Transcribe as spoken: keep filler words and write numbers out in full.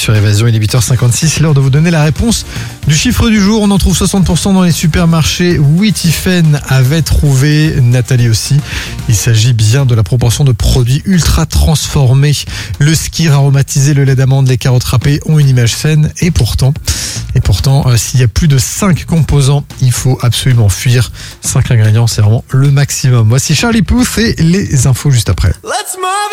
sur Évasion. Il est huit heures cinquante-six, l'heure de vous donner la réponse du chiffre du jour. On en trouve soixante pour cent dans les supermarchés. Oui, Tiffen avait trouvé, Nathalie aussi. Il s'agit bien de la proportion de produits ultra transformés. Le skyr aromatisé, le lait d'amande, les carottes râpées ont une image saine. Et pourtant, et pourtant, euh, s'il y a plus de cinq composants, il faut absolument fuir. cinq ingrédients, c'est vraiment le maximum. Voici Charlie Puth et les infos juste après. Let's move it.